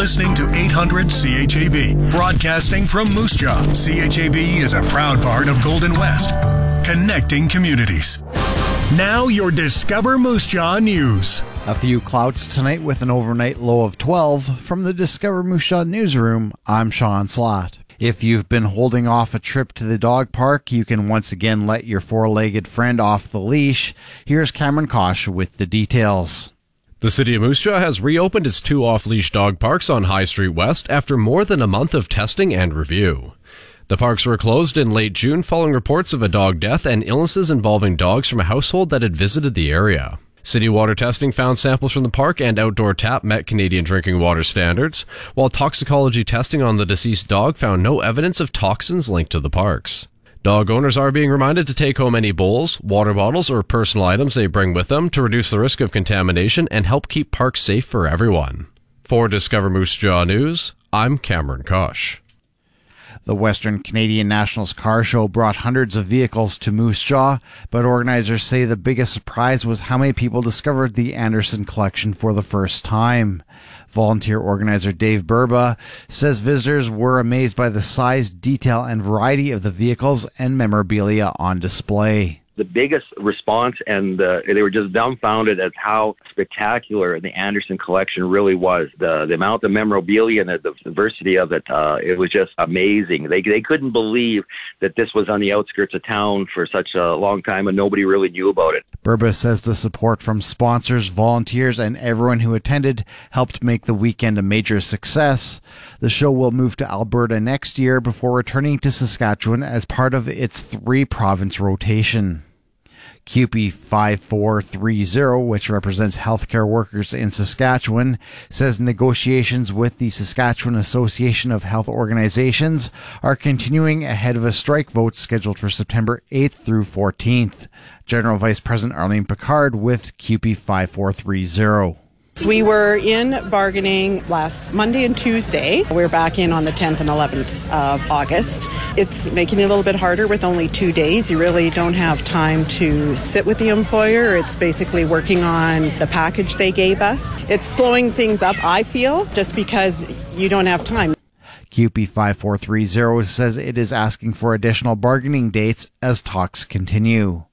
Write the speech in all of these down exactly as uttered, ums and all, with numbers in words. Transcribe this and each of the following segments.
listening to eight hundred C H A B, broadcasting from Moose Jaw. C H A B is a proud part of Golden West, connecting communities. Now your Discover Moose Jaw news. A few clouds tonight with an overnight low of twelve. From the Discover Moose Jaw newsroom, I'm Sean Slott. If you've been holding off a trip to the dog park, you can once again let your four-legged friend off the leash. Here's Cameron Kosh with the details. The City of Moose Jaw has reopened its two off-leash dog parks on High Street West after more than a month of testing and review. The parks were closed in late June following reports of a dog death and illnesses involving dogs from a household that had visited the area. City water testing found samples from the park and outdoor tap met Canadian drinking water standards, while toxicology testing on the deceased dog found no evidence of toxins linked to the parks. Dog owners are being reminded to take home any bowls, water bottles, or personal items they bring with them to reduce the risk of contamination and help keep parks safe for everyone. For Discover Moose Jaw News, I'm Cameron Kosh. The Western Canadian Nationals Car Show brought hundreds of vehicles to Moose Jaw, but organizers say the biggest surprise was how many people discovered the Anderson collection for the first time. Volunteer organizer Dave Burba says visitors were amazed by the size, detail, and variety of the vehicles and memorabilia on display. The biggest response, and uh, they were just dumbfounded at how spectacular the Anderson collection really was. The the amount of memorabilia and the, the diversity of it, uh, it was just amazing. They they couldn't believe that this was on the outskirts of town for such a long time and nobody really knew about it. Burba says the support from sponsors, volunteers, and everyone who attended helped make the weekend a major success. The show will move to Alberta next year before returning to Saskatchewan as part of its three-province rotation. Q P five four three zero, which represents healthcare workers in Saskatchewan, says negotiations with the Saskatchewan Association of Health Organizations are continuing ahead of a strike vote scheduled for September eighth through fourteenth. General Vice President Arlene Picard with Q P five four three zero. We were in bargaining last Monday and Tuesday. We're back in on the tenth and eleventh of August. It's making it a little bit harder with only two days. You really don't have time to sit with the employer. It's basically working on the package they gave us. It's slowing things up, I feel, just because you don't have time. Q P five four three zero says it is asking for additional bargaining dates as talks continue.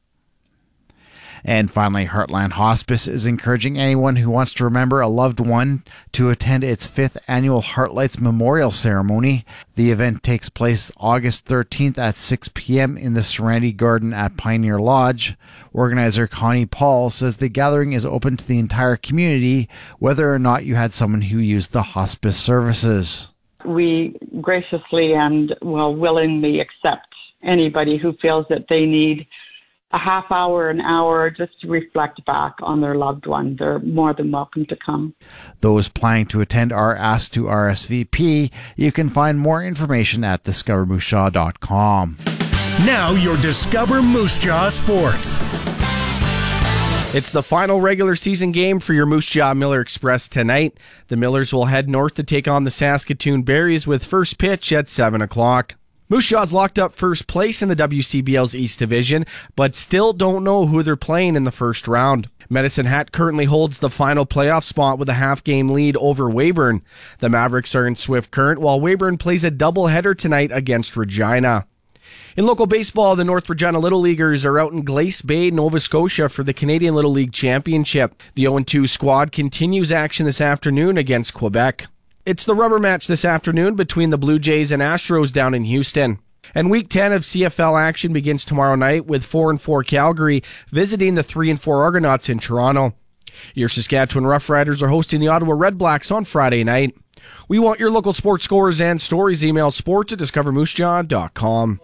And finally, Heartland Hospice is encouraging anyone who wants to remember a loved one to attend its fifth annual Heartlights Memorial Ceremony. The event takes place August thirteenth at six p.m. in the Serenity Garden at Pioneer Lodge. Organizer Connie Paul says the gathering is open to the entire community, whether or not you had someone who used the hospice services. We graciously and well willingly accept anybody who feels that they need a half hour, an hour, just to reflect back on their loved one. They're more than welcome to come. Those planning to attend are asked to R S V P. You can find more information at discover moose jaw dot com. Now your Discover Moose Jaw Sports. It's the final regular season game for your Moose Jaw Miller Express tonight. The Millers will head north to take on the Saskatoon Berries with first pitch at seven o'clock. Moose Jaw's locked up first place in the W C B L's East Division, but still don't know who they're playing in the first round. Medicine Hat currently holds the final playoff spot with a half-game lead over Weyburn. The Mavericks are in swift current, while Weyburn plays a doubleheader tonight against Regina. In local baseball, the North Regina Little Leaguers are out in Glace Bay, Nova Scotia for the Canadian Little League Championship. The oh and two squad continues action this afternoon against Quebec. It's the rubber match this afternoon between the Blue Jays and Astros down in Houston. And Week ten of C F L action begins tomorrow night with four and four Calgary visiting the three and four Argonauts in Toronto. Your Saskatchewan Roughriders are hosting the Ottawa Redblacks on Friday night. We want your local sports scores and stories. Email sports at discover moose jaw dot com.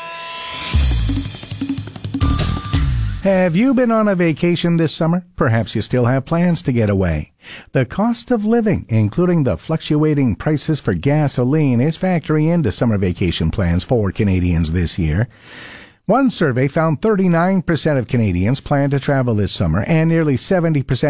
Have you been on a vacation this summer? Perhaps you still have plans to get away. The cost of living, including the fluctuating prices for gasoline, is factoring into summer vacation plans for Canadians this year. One survey found thirty-nine percent of Canadians plan to travel this summer, and nearly seventy percent